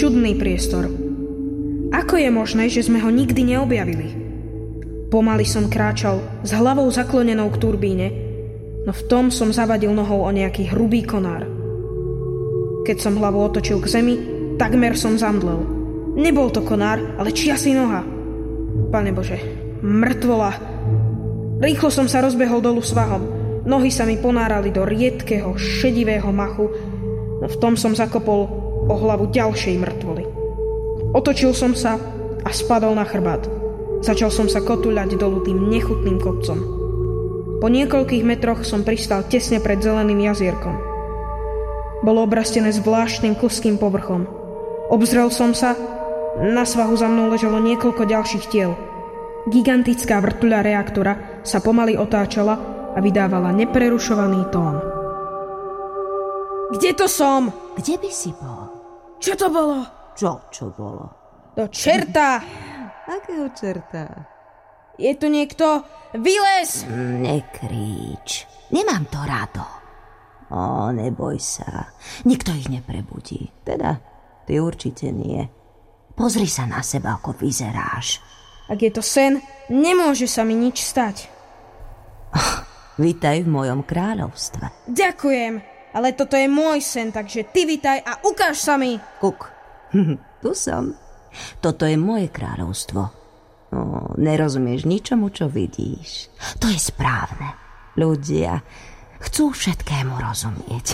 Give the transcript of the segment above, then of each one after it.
čudný priestor. Ako je možné, že sme ho nikdy neobjavili? Pomaly som kráčal s hlavou zaklonenou k turbíne, no v tom som zavadil nohou o nejaký hrubý konár. Keď som hlavu otočil k zemi, takmer som zamdlel. Nebol to konár, ale čiasi noha. Pane Bože, mŕtvola. Rýchlo som sa rozbehol dolu svahom. Nohy sa mi ponárali do riedkeho, šedivého machu, no v tom som zakopol o hlavu ďalšej mŕtvoly. Otočil som sa a spadol na chrbát. Začal som sa kotuľať dolu tým nechutným kopcom. Po niekoľkých metroch som pristal tesne pred zeleným jazierkom. Bolo obrastené zvláštnym klským povrchom. Obzrel som sa, na svahu za mnou ležalo niekoľko ďalších tiel. Gigantická vrtuľa reaktora sa pomaly otáčala a vydávala neprerušovaný tón. Kde to som? Kde by si bol? Čo to bolo? Čo bolo? Do čerta! Akého čerta? Je tu niekto? Vylez! Nekríč. Nemám to rado. Neboj sa. Nikto ich neprebudí. Teda, ty určite nie. Pozri sa na seba, ako vyzeráš. Ak je to sen, nemôže sa mi nič stať. Vítaj v mojom kráľovstve. Ďakujem, ale toto je môj sen, takže ty vítaj a ukáž sa mi. Kuk, tu som. Toto je moje kráľovstvo. Nerozumieš ničomu, čo vidíš. To je správne. Ľudia chcú všetkému rozumieť.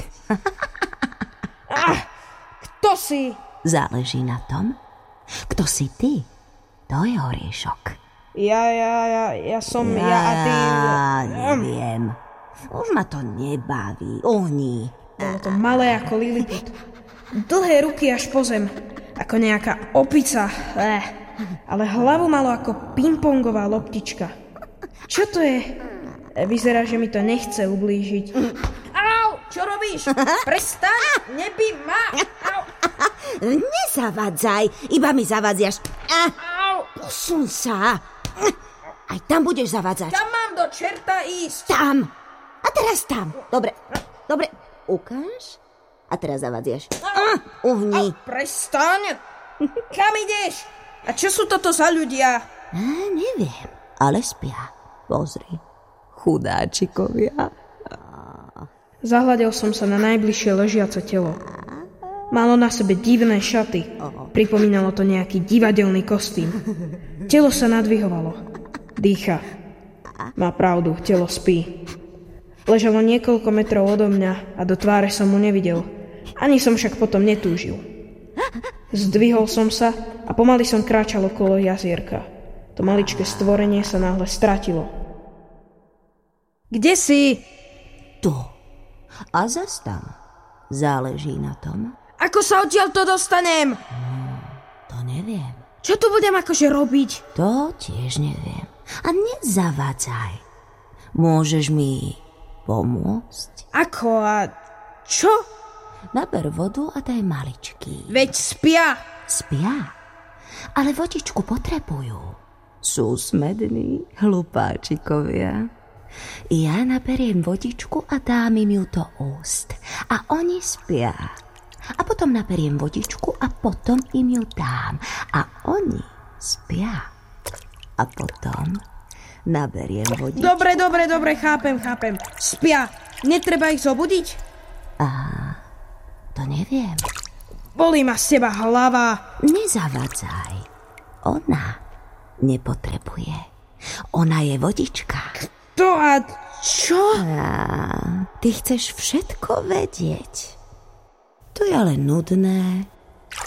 Kto si? Záleží na tom, kto si ty. To je oriešok. Ja som ja a ty... Neviem. Už ma to nebaví. Oni. Bolo to malé ako Lilliput. Dlhé ruky až po zem. Ako nejaká opica. Ale hlavu malo ako pingpongová loptička. Čo to je? Vyzerá, že mi to nechce ublížiť. Au! Čo robíš? Prestaň! Nebij ma! Au! Nezavadzaj. Iba mi zavadziaš. Au! Posun sa. Aj tam budeš zavadzať. Tam mám do čerta ísť. Tam. A teraz tam. Dobre. Ukáž. A teraz zavadziaš. Uhni. Prestaň. Kam ideš? A čo sú toto za ľudia? Neviem, ale spia. Pozri. Chudáčikovia. Zahľadil som sa na najbližšie ležiace telo. Malo na sebe divné šaty. Pripomínalo to nejaký divadelný kostým. Telo sa nadvihovalo. Dýcha. Má pravdu, telo spí. Ležalo niekoľko metrov odo mňa a do tváre som mu nevidel. Ani som však potom netúžil. Zdvihol som sa a pomaly som kráčal okolo jazierka. To maličké stvorenie sa náhle stratilo. Kde si? Tu. A zas tam. Záleží na tom. Ako sa odtiaľto dostanem? To neviem. Čo tu budem akože robiť? To tiež neviem. A nezavadzaj. Môžeš mi pomôcť? Ako a čo? Naber vodu a daj maličký. Veď spia. Spia? Ale vodičku potrebujú. Sú smední, hlupáčikovia. Ja naberiem vodičku a dám im ju do úst. A oni spia. A potom naberiem vodičku a potom im ju dám. A oni spia. A potom naberiem vodičku. Dobre, chápem. Spia. Netreba ich zobudiť? To neviem. Bolí ma z teba hlava. Nezavadzaj. Ona nepotrebuje. Ona je vodička. To a čo? Ty chceš všetko vedieť. To je ale nudné.